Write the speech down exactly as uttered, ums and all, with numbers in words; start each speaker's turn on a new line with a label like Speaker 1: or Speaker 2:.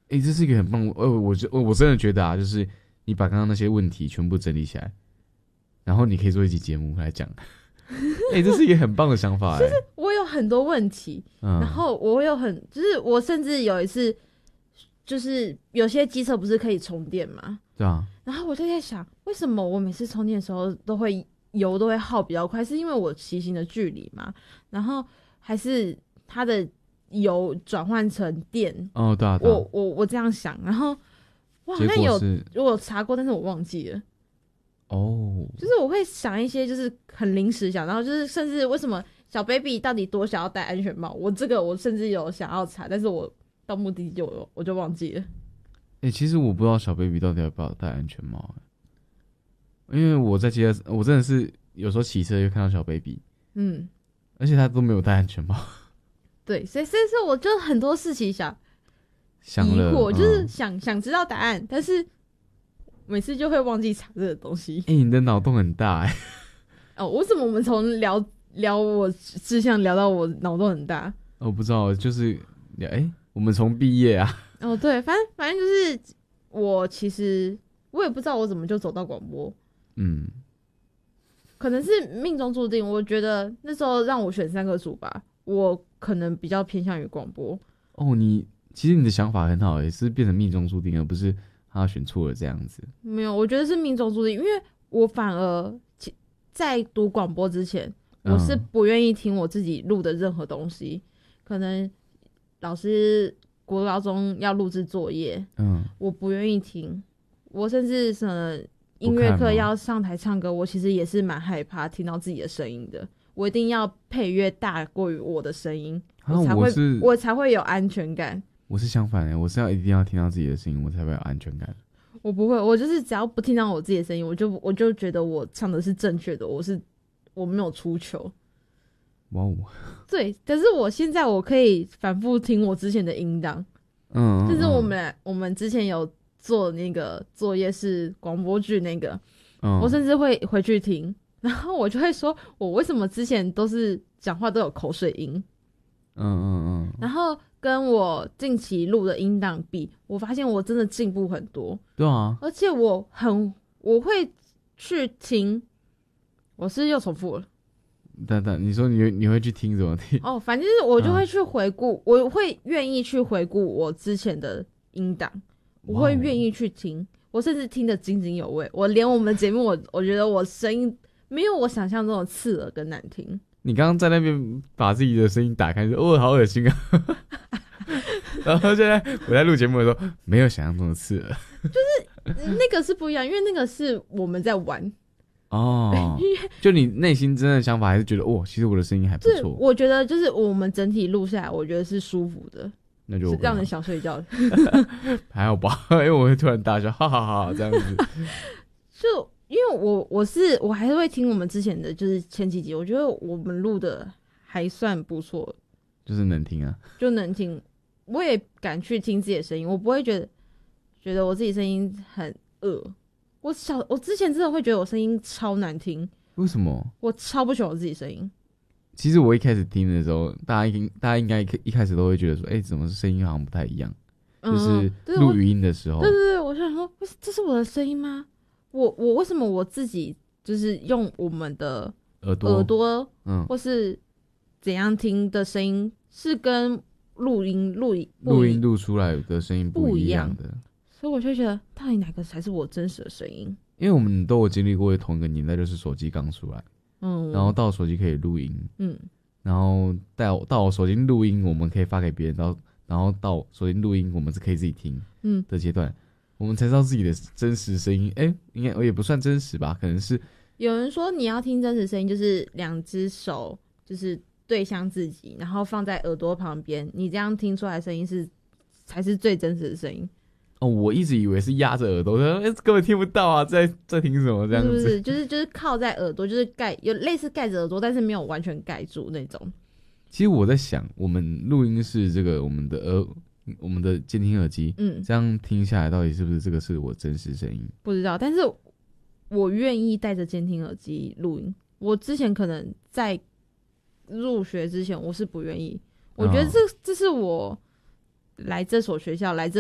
Speaker 1: 哎、欸，这是一个很棒，呃，我我我真的觉得啊，就是你把刚刚那些问题全部整理起来，然后你可以做一集节目来讲。哎、欸，这是一个很棒的想法、欸。
Speaker 2: 就是我有很多问题，嗯、然后我有很，就是我甚至有一次，就是有些机车不是可以充电嘛？
Speaker 1: 对啊。
Speaker 2: 然后我就在想，为什么我每次充电的时候都会油都会耗比较快？是因为我骑行的距离嘛？然后还是它的油转换成电？
Speaker 1: 哦，对啊，对啊
Speaker 2: 我我我这样想，然后我好像有我有查过，但是我忘记了。
Speaker 1: 哦，
Speaker 2: 就是我会想一些就是很临时想，然后就是甚至为什么小 baby 到底多想要戴安全帽，我这个我甚至有想要查，但是我到目的地就我就忘记了。
Speaker 1: 哎、欸，其实我不知道小 baby 到底要不要戴安全帽，因为我在街上，我真的是有时候骑车就看到小 baby， 嗯，而且他都没有戴安全帽。
Speaker 2: 对，所以所以说我就很多事情想
Speaker 1: 想了，
Speaker 2: 疑惑，就是想、嗯、想知道答案，但是每次就会忘记查这个东西。
Speaker 1: 哎、欸，你的脑洞很大哎、
Speaker 2: 欸。哦，为什么我们从聊聊我志向聊到我脑洞很大？
Speaker 1: 我不知道，就是哎、欸，我们从毕业啊。
Speaker 2: 哦，对，反正反正就是我其实我也不知道我怎么就走到广播，嗯，可能是命中注定。我觉得那时候让我选三个组吧，我可能比较偏向于广播。
Speaker 1: 哦，你其实你的想法很好，也是变成命中注定，而不是他选错了这样子。
Speaker 2: 没有，我觉得是命中注定，因为我反而在读广播之前，我是不愿意听我自己录的任何东西，可能老师。国高中要录制作业，嗯，我不愿意听，我甚至什么音乐课要上台唱歌，我其实也是蛮害怕听到自己的声音的。我一定要配乐大过于我的声音，啊、我才会我，我才会有安全感。
Speaker 1: 我是相反的，我是要一定要听到自己的声音，我才会有安全感。
Speaker 2: 我不会，我就是只要不听到我自己的声音，我就我就觉得我唱的是正确的，我是我没有出糗。
Speaker 1: 哇哦！
Speaker 2: 对，可是我现在我可以反复听我之前的音档，嗯，就是我们、嗯、我们之前有做那个作业是广播剧那个、嗯，我甚至会回去听，然后我就会说，我为什么之前都是讲话都有口水音，嗯嗯嗯，然后跟我近期录的音档比，我发现我真的进步很多，
Speaker 1: 对啊，
Speaker 2: 而且我很我会去听，我是又重复了。
Speaker 1: 等等，你说你你会去听怎么听？
Speaker 2: 哦，反正就是我就会去回顾、嗯，我会愿意去回顾我之前的音档，我会愿意去听，我甚至听得津津有味。我连我们的节目，我我觉得我声音没有我想象中的刺耳跟难听。
Speaker 1: 你刚刚在那边把自己的声音打开，说哦，好恶心啊！然后现在我在录节目的时候，没有想象中的刺耳，
Speaker 2: 就是那个是不一样，因为那个是我们在玩。
Speaker 1: 哦，就你内心真的想法还是觉得哦，其实我的声音还不错。
Speaker 2: 我觉得就是我们整体录下来，我觉得是舒服的，
Speaker 1: 那就、OK、
Speaker 2: 是让人想睡觉的。
Speaker 1: 还好吧，因为我会突然大笑，哈哈哈哈这样子。
Speaker 2: 就因为我我是我还是会听我们之前的就是前几集，我觉得我们录的还算不错，
Speaker 1: 就是能听啊，
Speaker 2: 就能听。我也敢去听自己的声音，我不会觉得觉得我自己声音很恶。我小我之前真的会觉得我声音超难听，
Speaker 1: 为什么？
Speaker 2: 我超不喜欢我自己声音。
Speaker 1: 其实我一开始听的时候，大家应大家应该一开始都会觉得说，哎、欸，怎么声音好像不太一样？嗯、就是录语音的时候，
Speaker 2: 对对对，我想说，这是我的声音吗？我我为什么我自己就是用我们的
Speaker 1: 耳朵
Speaker 2: 耳朵，嗯，或是怎样听的声音是跟录音录
Speaker 1: 录音录出来的声音不一样的。
Speaker 2: 所以我就觉得，到底哪个才是我真实的声音？
Speaker 1: 因为我们都有经历过同一个年代，就是手机刚出来，嗯，然后到手机可以录音，嗯，然后到到手机录音，我们可以发给别人，到然后到手机录音，我们是可以自己听，嗯的阶段，嗯，我们才知道自己的真实声音。哎，应该也不算真实吧？可能是
Speaker 2: 有人说你要听真实声音，就是两只手就是对向自己，然后放在耳朵旁边，你这样听出来的声音是才是最真实的声音。
Speaker 1: 哦，我一直以为是压着耳朵，欸，根本听不到啊，在在听什么这样子？
Speaker 2: 是不是？就是就是靠在耳朵，就是盖有类似盖着耳朵，但是没有完全盖住那种。
Speaker 1: 其实我在想，我们录音室这个我们的耳我们的监听耳机，嗯，这样听下来，到底是不是这个是我真实声音？
Speaker 2: 不知道，但是我愿意戴着监听耳机录音。我之前可能在入学之前，我是不愿意。我觉得这、哦、这是我来这所学校来这。